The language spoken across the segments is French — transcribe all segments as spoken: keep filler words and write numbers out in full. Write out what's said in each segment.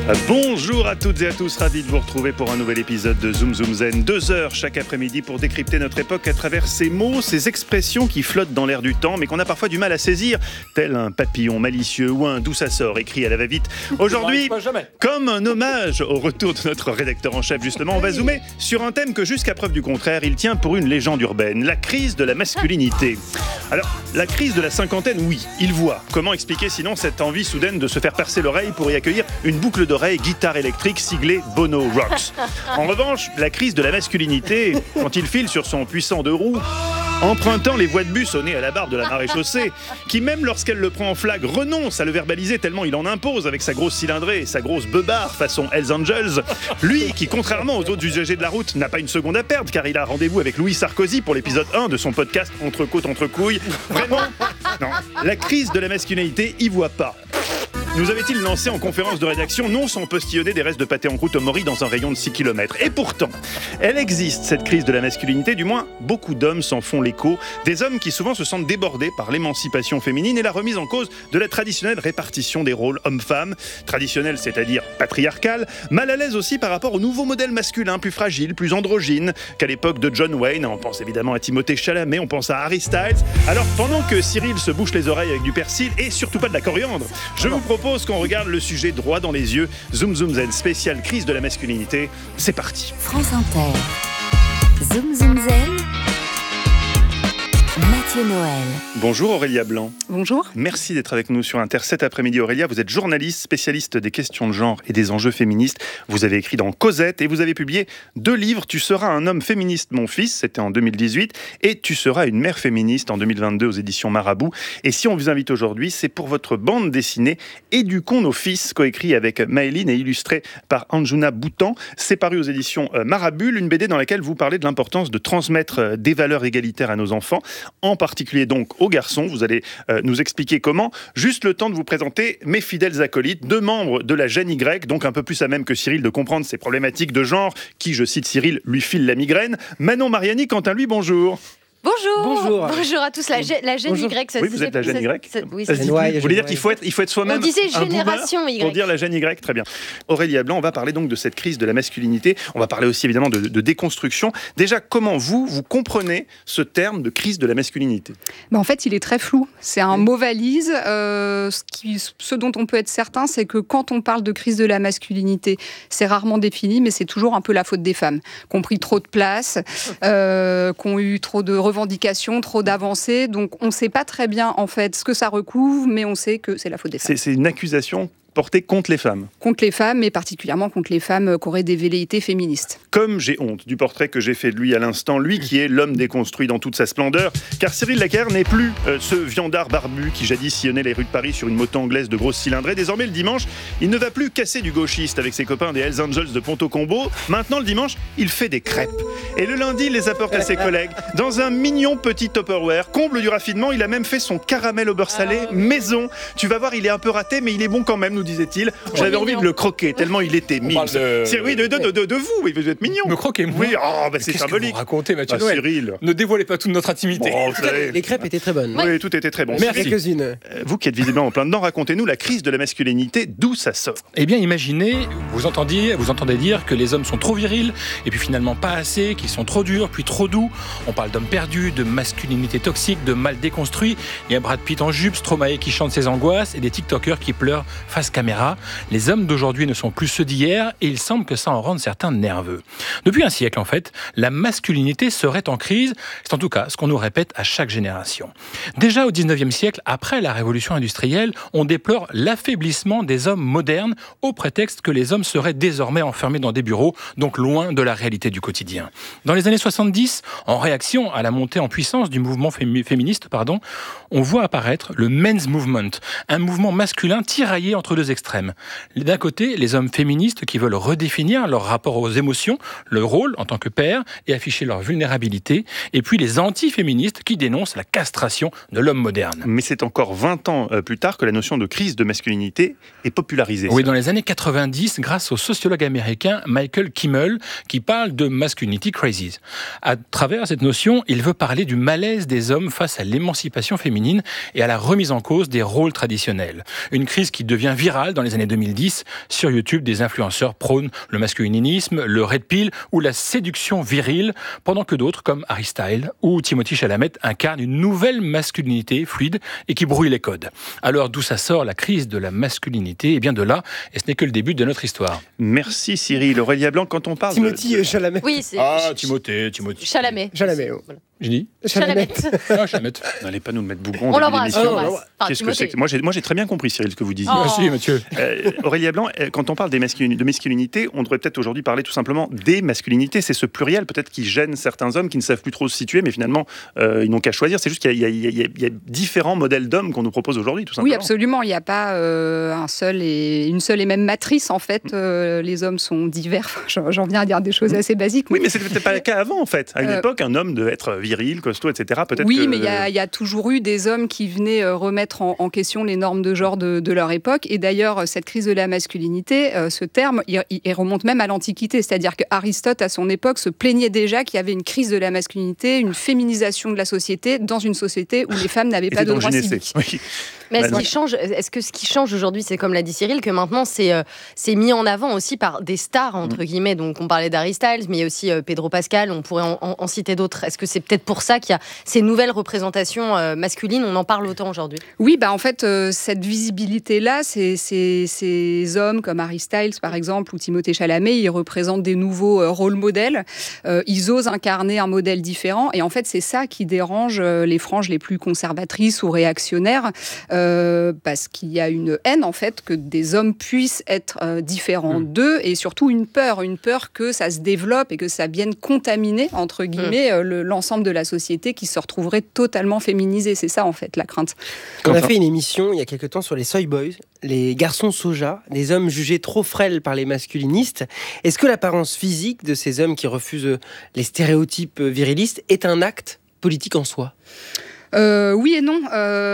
Bonjour à toutes et à tous, ravi de vous retrouver pour un nouvel épisode de Zoom Zoom Zen. Deux heures chaque après-midi pour décrypter notre époque à travers ces mots, ces expressions qui flottent dans l'air du temps, mais qu'on a parfois du mal à saisir, tel un papillon malicieux ou un d'où ça sort écrit à la va-vite. Aujourd'hui, comme un hommage au retour de notre rédacteur en chef, justement, on va zoomer sur un thème que jusqu'à preuve du contraire, il tient pour une légende urbaine, la crise de la masculinité. Alors, la crise de la cinquantaine, oui, il voit. Comment expliquer sinon cette envie soudaine de se faire percer l'oreille pour y accueillir une boucle d'oreille guitare électrique siglée Bono Rocks. En revanche, la crise de la masculinité, quand il file sur son puissant deux roues, empruntant les voies de bus au nez à la barre de la maréchaussée, qui même lorsqu'elle le prend en flag renonce à le verbaliser tellement il en impose avec sa grosse cylindrée et sa grosse beubare façon Hells Angels, lui qui contrairement aux autres usagers de la route n'a pas une seconde à perdre car il a rendez-vous avec Louis Sarkozy pour l'épisode un de son podcast Entre côtes entre couilles. Vraiment, non, la crise de la masculinité y voit pas. Nous avait-il lancé en conférence de rédaction, non sans postillonner des restes de pâté en croûte au Maury dans un rayon de six kilomètres. Et pourtant, elle existe, cette crise de la masculinité, du moins beaucoup d'hommes s'en font l'écho, des hommes qui souvent se sentent débordés par l'émancipation féminine et la remise en cause de la traditionnelle répartition des rôles hommes-femmes, traditionnelle c'est-à-dire patriarcale, mal à l'aise aussi par rapport au nouveau modèle masculin, plus fragile, plus androgyne qu'à l'époque de John Wayne. On pense évidemment à Timothée Chalamet, on pense à Harry Styles. Alors pendant que Cyril se bouche les oreilles avec du persil et surtout pas de la coriandre, je vous propose qu'on regarde le sujet droit dans les yeux. Zoom Zoom Zen, spécial crise de la masculinité. C'est parti. France Inter. Zoom Zoom Zen. Mathieu Noël. Bonjour Aurélia Blanc. Bonjour. Merci d'être avec nous sur Inter cet après-midi. Aurélia, vous êtes journaliste, spécialiste des questions de genre et des enjeux féministes. Vous avez écrit dans Cosette et vous avez publié deux livres. Tu seras un homme féministe, mon fils, c'était en deux mille dix-huit, et Tu seras une mère féministe en deux mille vingt-deux aux éditions Marabout. Et si on vous invite aujourd'hui, c'est pour votre bande dessinée Éduquons nos fils, coécrit avec Maëline et illustré par Anjuna Boutan. C'est paru aux éditions Marabout, une B D dans laquelle vous parlez de l'importance de transmettre des valeurs égalitaires à nos enfants, en particulier donc aux garçons. Vous allez euh, nous expliquer comment. Juste le temps de vous présenter mes fidèles acolytes, deux membres de la gêne Y, donc un peu plus à même que Cyril de comprendre ces problématiques de genre, qui, je cite Cyril, lui file la migraine. Manon Mariani, quant à lui, bonjour. Bonjour. Bonjour. Bonjour à tous. La, gê- la gêne Bonjour. Y, ça Oui, vous êtes la gêne Y. ça- oui, Vas-y, ça- Y, vous voulez dire qu'il faut être, il faut être soi-même On disait un génération boomer Y. pour dire la gêne Y, très bien. Aurélia Blanc, on va parler donc de cette crise de la masculinité. On va parler aussi évidemment de, de déconstruction. Déjà, comment vous, vous comprenez ce terme de crise de la masculinité ? Ben en fait, il est très flou. C'est un mot valise. Euh, ce, qui, ce dont on peut être certain, c'est que quand on parle de crise de la masculinité, c'est rarement défini, mais c'est toujours un peu la faute des femmes, qui ont pris trop de place, euh, qui ont eu trop de revendications, trop d'avancées. Donc, on ne sait pas très bien, en fait, ce que ça recouvre, mais on sait que c'est la faute des femmes. C'est, c'est une accusation portée contre les femmes. Contre les femmes, et particulièrement contre les femmes qui auraient des velléités féministes. Comme j'ai honte du portrait que j'ai fait de lui à l'instant, lui qui est l'homme déconstruit dans toute sa splendeur, car Cyril Laquer n'est plus euh, ce viandard barbu qui jadis sillonnait les rues de Paris sur une moto anglaise de grosse cylindrée. Désormais, le dimanche, il ne va plus casser du gauchiste avec ses copains des Hells Angels de Ponto Combo. Maintenant, le dimanche, il fait des crêpes. Et le lundi, il les apporte à ses collègues dans un mignon petit Tupperware. Comble du raffinement, il a même fait son caramel au beurre salé maison. Tu vas voir, il est un peu raté, mais il est bon quand même, nous disait-il. J'avais mignon. envie de le croquer, tellement il était mignon. De... C'est, oui, de, de, de, de, de vous, oui, vous êtes mignon. Me croquer, moi. Oui, oh, bah, c'est Qu'est-ce symbolique. que vous racontez, Mathieu Bah, Noël. Cyril. Ne dévoilez pas toute notre intimité. Bon, vous savez. Les crêpes étaient très bonnes. Oui, tout était très bon. Merci. Cyril, Quelques-unes. euh, vous qui êtes visiblement en plein dedans, racontez-nous la crise de la masculinité, d'où ça sort. Eh bien, imaginez, vous entendiez, vous entendez dire que les hommes sont trop virils, et puis finalement pas assez, qu'ils sont trop durs, puis trop doux. On parle d'hommes perdus, de masculinité toxique, de mal déconstruit. Il y a Brad Pitt en jupe, Stromae qui chante ses angoisses, et des TikTokers qui pleurent face caméra. Les hommes d'aujourd'hui ne sont plus ceux d'hier, et il semble que ça en rende certains nerveux. Depuis un siècle, en fait, la masculinité serait en crise. C'est en tout cas ce qu'on nous répète à chaque génération. Déjà au dix-neuvième siècle, après la révolution industrielle, on déplore l'affaiblissement des hommes modernes au prétexte que les hommes seraient désormais enfermés dans des bureaux, donc loin de la réalité du quotidien. Dans les années soixante-dix, en réaction à la montée en puissance du mouvement fémi- féministe, pardon, on voit apparaître le men's movement, un mouvement masculin tiraillé entre deux extrêmes. D'un côté, les hommes féministes qui veulent redéfinir leur rapport aux émotions, le rôle en tant que père et afficher leur vulnérabilité, et puis les anti-féministes qui dénoncent la castration de l'homme moderne. Mais c'est encore vingt ans euh, plus tard que la notion de crise de masculinité est popularisée. Oui, dans les années quatre-vingt-dix, grâce au sociologue américain Michael Kimmel, qui parle de masculinity crazes. À travers cette notion, il veut parler du malaise des hommes face à l'émancipation féminine et à la remise en cause des rôles traditionnels. Une crise qui devient virales dans les années deux mille dix. Sur YouTube, des influenceurs prônent le masculinisme, le red pill ou la séduction virile, pendant que d'autres, comme Harry Styles ou Timothée Chalamet, incarnent une nouvelle masculinité fluide et qui brouille les codes. Alors, d'où ça sort la crise de la masculinité ? Eh bien de là, et ce n'est que le début de notre histoire. Merci Cyril. Aurélia Blanc, quand on parle Timothée de... Chalamet. Oui, c'est Ah, Timothée, Timothée. Chalamet. Chalamet, oh. Voilà. J'ai dit Chalamet. Ah, Chalamet. N'allez pas nous mettre bougon. On l'embrasse, on l'émission. l'embrasse. Enfin, Qu'est-ce que c'est que... Moi, j'ai, moi, j'ai très bien compris, Cyril, ce que vous disiez. Oh. Merci, Mathieu. Euh, Aurélia Blanc, quand on parle des masculin... de masculinité, on devrait peut-être aujourd'hui parler tout simplement des masculinités. C'est ce pluriel peut-être qui gêne certains hommes qui ne savent plus trop se situer, mais finalement, euh, ils n'ont qu'à choisir. C'est juste qu'il y a, il y a, il y a, il y a différents modèles d'hommes qu'on nous propose aujourd'hui, tout simplement. Oui, absolument. Il n'y a pas euh, un seul et, une seule et même matrice, en fait. Euh, les hommes sont divers. J'en, j'en viens à dire des choses assez basiques. Oui, mais c'était peut-être pas le cas avant, en fait. À une Euh... époque, un homme devait être viril, costaud, et cetera. Peut-être oui, que... mais il y, y a toujours eu des hommes qui venaient euh, remettre en, en question les normes de genre de, de leur époque. Et d'ailleurs, cette crise de la masculinité, euh, ce terme, il, il remonte même à l'Antiquité. C'est-à-dire qu'Aristote, à son époque, se plaignait déjà qu'il y avait une crise de la masculinité, une féminisation de la société dans une société où les femmes n'avaient pas de droits civiques. Oui. Mais est-ce, Bah, qu'il change, est-ce que ce qui change aujourd'hui, c'est comme l'a dit Cyril, que maintenant c'est, euh, c'est mis en avant aussi par des stars, entre mmh. guillemets. Donc on parlait d'Harry Styles, mais il y a aussi euh, Pedro Pascal, on pourrait en, en, en citer d'autres. Est-ce que c'est peut-être pour ça qu'il y a ces nouvelles représentations euh, masculines, on en parle autant aujourd'hui ? Oui, bah en fait, euh, cette visibilité-là, c'est, c'est, ces hommes comme Harry Styles, par exemple, ou Timothée Chalamet, ils représentent des nouveaux euh, rôles modèles. Euh, ils osent incarner un modèle différent. Et en fait, c'est ça qui dérange euh, les franges les plus conservatrices ou réactionnaires. Euh, parce qu'il y a une haine, en fait, que des hommes puissent être euh, différents mmh. d'eux, et surtout une peur, une peur que ça se développe et que ça vienne contaminer, entre guillemets, mmh. euh, le, l'ensemble de la société qui se retrouverait totalement féminisée. C'est ça, en fait, la crainte. On a fait une émission, il y a quelque temps, sur les soy boys, les garçons soja, des hommes jugés trop frêles par les masculinistes. Est-ce que l'apparence physique de ces hommes qui refusent les stéréotypes virilistes est un acte politique en soi ? Euh, oui et non.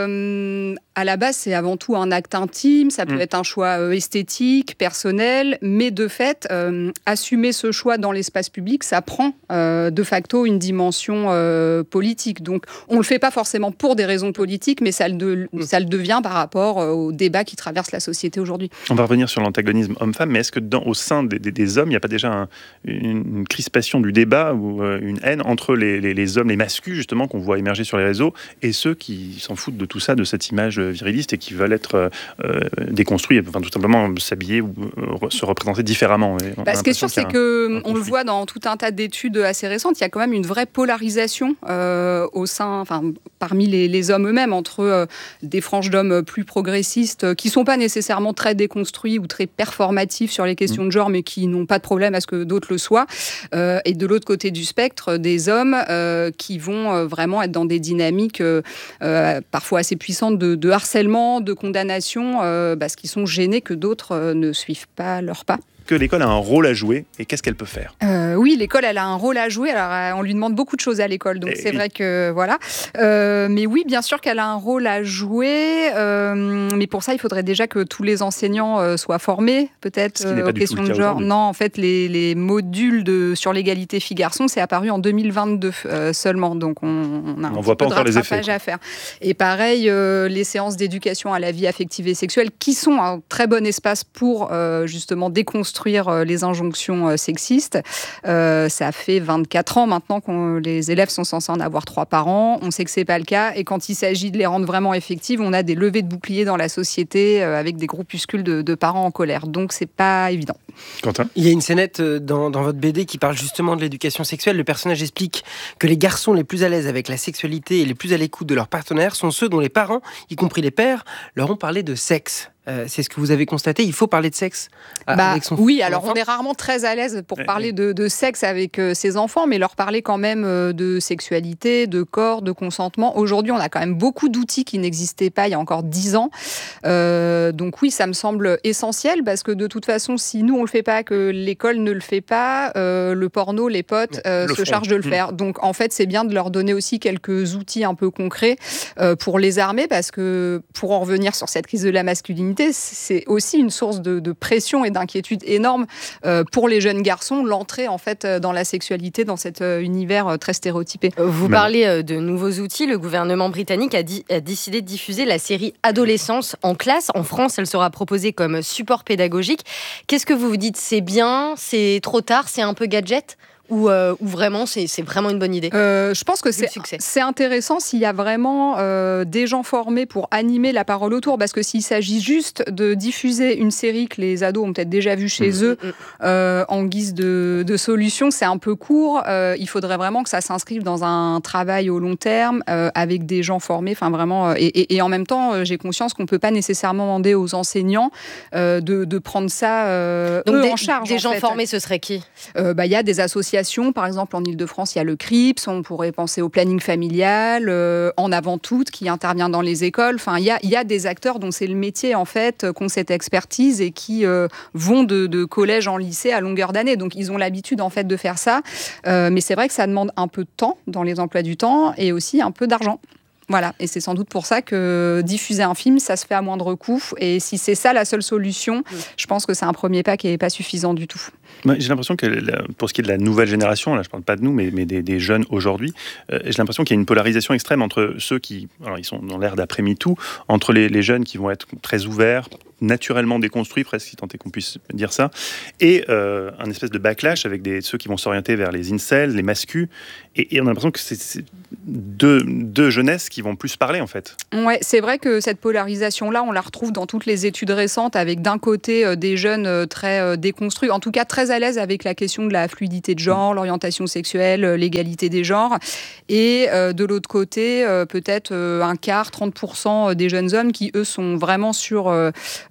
Euh, à la base, c'est avant tout un acte intime. Ça peut mmh. être un choix euh, esthétique, personnel, mais de fait, euh, assumer ce choix dans l'espace public, ça prend euh, de facto une dimension euh, politique. Donc, on le fait pas forcément pour des raisons politiques, mais ça le, de, mmh. ça le devient par rapport euh, au débat qui traverse la société aujourd'hui. On va revenir sur l'antagonisme homme-femme, mais est-ce que dans, au sein des, des, des hommes, il n'y a pas déjà un, une, une crispation du débat ou euh, une haine entre les, les, les hommes, les masculins justement qu'on voit émerger sur les réseaux, et ceux qui s'en foutent de tout ça, de cette image viriliste et qui veulent être euh, déconstruits, enfin tout simplement s'habiller ou euh, se représenter différemment. Bah, ce qui est sûr, c'est que on le voit dans tout un tas d'études assez récentes, il y a quand même une vraie polarisation euh, au sein, enfin parmi les, les hommes eux-mêmes, entre euh, des franges d'hommes plus progressistes euh, qui sont pas nécessairement très déconstruits ou très performatifs sur les questions mmh. de genre, mais qui n'ont pas de problème à ce que d'autres le soient, euh, et de l'autre côté du spectre, des hommes euh, qui vont euh, vraiment être dans des dynamiques euh, Euh, parfois assez puissantes de, de harcèlement, de condamnation, euh, parce qu'ils sont gênés que d'autres euh, ne suivent pas leur pas. Que l'école a un rôle à jouer, et qu'est-ce qu'elle peut faire ? euh, Oui, l'école, elle a un rôle à jouer. Alors, on lui demande beaucoup de choses à l'école, donc et c'est oui. vrai que voilà. Euh, mais oui, bien sûr qu'elle a un rôle à jouer. Euh, mais pour ça, il faudrait déjà que tous les enseignants euh, soient formés, peut-être euh, aux questions de genre. Non, en fait, les, les modules de sur l'égalité filles-garçons, c'est apparu en deux mille vingt-deux euh, seulement, donc on, on a un on voit pas encore les effets à faire. Et pareil, euh, les séances d'éducation à la vie affective et sexuelle, qui sont un très bon espace pour euh, justement déconstruire les injonctions sexistes. Euh, ça fait vingt-quatre ans maintenant que les élèves sont censés en avoir trois par an. On sait que c'est pas le cas. Et quand il s'agit de les rendre vraiment effectives, on a des levées de boucliers dans la société euh, avec des groupuscules de, de parents en colère. Donc c'est pas évident. Quentin ? Il y a une scénette dans, dans votre B D qui parle justement de l'éducation sexuelle. Le personnage explique que les garçons les plus à l'aise avec la sexualité et les plus à l'écoute de leurs partenaires sont ceux dont les parents, y compris les pères, leur ont parlé de sexe. Euh, c'est ce que vous avez constaté, il faut parler de sexe bah, avec son Oui, son alors enfant. On est rarement très à l'aise pour ouais, parler ouais. De, de sexe avec euh, ses enfants, mais leur parler quand même euh, de sexualité, de corps, de consentement. Aujourd'hui, on a quand même beaucoup d'outils qui n'existaient pas il y a encore dix ans. Euh, donc oui, ça me semble essentiel, parce que de toute façon, si nous on le fait pas, que l'école ne le fait pas, euh, le porno, les potes euh, se chargent de le faire. Mmh. Donc en fait, c'est bien de leur donner aussi quelques outils un peu concrets euh, pour les armer, parce que pour en revenir sur cette crise de la masculinité, masculinité, c'est aussi une source de, de pression et d'inquiétude énorme euh, pour les jeunes garçons, l'entrée en fait dans la sexualité, dans cet euh, univers très stéréotypé. Vous parlez de nouveaux outils. Le gouvernement britannique a, di- a décidé de diffuser la série Adolescence en classe. En France, elle sera proposée comme support pédagogique. Qu'est-ce que vous vous dites ? C'est bien ? C'est trop tard ? C'est un peu gadget ? Ou, euh, ou vraiment, c'est, c'est vraiment une bonne idée euh, Je pense que c'est, c'est intéressant s'il y a vraiment euh, des gens formés pour animer la parole autour, parce que s'il s'agit juste de diffuser une série que les ados ont peut-être déjà vue chez mmh. eux euh, en guise de, de solution, c'est un peu court. Euh, il faudrait vraiment que ça s'inscrive dans un travail au long terme euh, avec des gens formés. Enfin, vraiment. Euh, et, et, et en même temps, j'ai conscience qu'on ne peut pas nécessairement demander aux enseignants euh, de, de prendre ça euh, Donc eux des, en charge. Des en gens fait. formés, ce serait qui ? euh, bah, y a des associations. Par exemple, en Ile-de-France, il y a le C R I P S, on pourrait penser au planning familial, euh, En Avant Toutes, qui intervient dans les écoles. Enfin, il y a, y a des acteurs dont c'est le métier, en fait, qui ont cette expertise et qui euh, vont de, de collège en lycée à longueur d'année. Donc, ils ont l'habitude, en fait, de faire ça. Euh, mais c'est vrai que ça demande un peu de temps dans les emplois du temps et aussi un peu d'argent. Voilà, et c'est sans doute pour ça que diffuser un film, ça se fait à moindre coût. Et si c'est ça la seule solution, mmh. je pense que c'est un premier pas qui n'est pas suffisant du tout. Ouais, j'ai l'impression que pour ce qui est de la nouvelle génération, là je ne parle pas de nous, mais, mais des, des jeunes aujourd'hui, euh, j'ai l'impression qu'il y a une polarisation extrême entre ceux qui, alors ils sont dans l'ère d'après-MeToo, entre les, les jeunes qui vont être très ouverts, naturellement déconstruits, presque si tant est qu'on puisse dire ça, et euh, un espèce de backlash avec des, ceux qui vont s'orienter vers les incels, les mascus, et, et on a l'impression que c'est, c'est deux, deux jeunesses qui vont plus parler en fait. Ouais, c'est vrai que cette polarisation-là, on la retrouve dans toutes les études récentes, avec d'un côté euh, des jeunes euh, très euh, déconstruits, en tout cas très à l'aise avec la question de la fluidité de genre, mmh. l'orientation sexuelle, euh, l'égalité des genres, et euh, de l'autre côté, euh, peut-être euh, un quart, trente pour cent des jeunes hommes qui, eux, sont vraiment sur euh,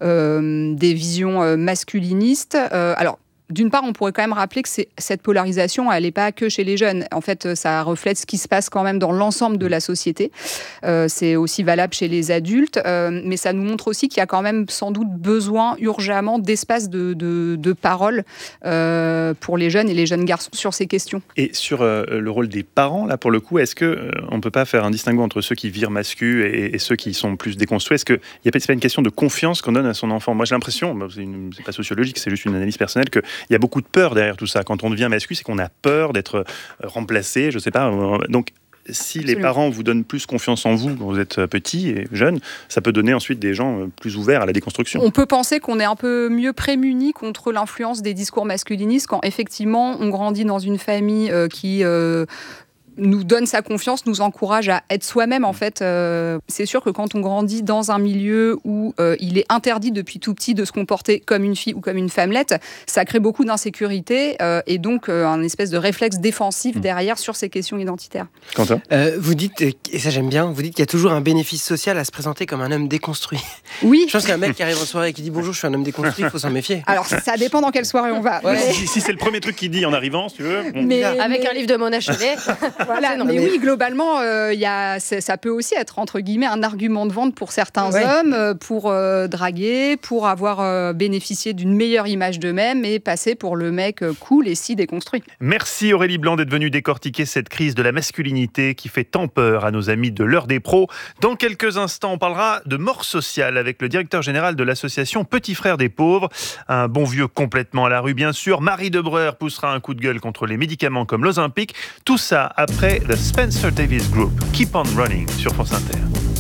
euh, des visions euh, masculinistes. Euh, alors, d'une part, on pourrait quand même rappeler que c'est, cette polarisation, elle n'est pas que chez les jeunes. En fait, ça reflète ce qui se passe quand même dans l'ensemble de la société. Euh, c'est aussi valable chez les adultes. Euh, mais ça nous montre aussi qu'il y a quand même sans doute besoin urgemment d'espace de, de, de parole euh, pour les jeunes et les jeunes garçons sur ces questions. Et sur euh, le rôle des parents, là, pour le coup, est-ce qu'on euh, ne peut pas faire un distinguo entre ceux qui virent masculins et, et ceux qui sont plus déconstruits ? Est-ce qu'il n'y a pas une question de confiance qu'on donne à son enfant ? Moi, j'ai l'impression, bah, c'est, une, c'est pas sociologique, c'est juste une analyse personnelle, que il y a beaucoup de peur derrière tout ça. Quand on devient masculin, c'est qu'on a peur d'être remplacé, je ne sais pas. Donc, si Absolument. Les parents vous donnent plus confiance en vous quand vous êtes petit et jeune, ça peut donner ensuite des gens plus ouverts à la déconstruction. On peut penser qu'on est un peu mieux prémunis contre l'influence des discours masculinistes quand effectivement on grandit dans une famille euh, qui... Euh, nous donne sa confiance, nous encourage à être soi-même en fait. Euh, c'est sûr que quand on grandit dans un milieu où euh, il est interdit depuis tout petit de se comporter comme une fille ou comme une femmelette, ça crée beaucoup d'insécurité euh, et donc euh, un espèce de réflexe défensif derrière sur ces questions identitaires. Quentin ? euh, Vous dites, et ça j'aime bien, vous dites qu'il y a toujours un bénéfice social à se présenter comme un homme déconstruit. Oui. Je pense qu'un mec qui arrive en soirée et qui dit bonjour, je suis un homme déconstruit, il faut s'en méfier. Alors ça dépend dans quelle soirée on va. Ouais. Mais... Si, si c'est le premier truc qu'il dit en arrivant, si tu veux. Bon. Mais, avec mais... un livre de Mona Chollet. Voilà, non, mais, mais oui, globalement, euh, y a, ça peut aussi être, entre guillemets, un argument de vente pour certains ouais. hommes, euh, pour euh, draguer, pour avoir euh, bénéficié d'une meilleure image d'eux-mêmes et passer pour le mec euh, cool et si déconstruit. Merci Aurélie Blanc d'être venue décortiquer cette crise de la masculinité qui fait tant peur à nos amis de l'heure des pros. Dans quelques instants, on parlera de mort sociale avec le directeur général de l'association Petits Frères des Pauvres. Un bon vieux complètement à la rue, bien sûr. Marie Debreur poussera un coup de gueule contre les médicaments comme l'Ozempic. Tout ça après The Spencer Davis Group. Keep on running sur France Inter.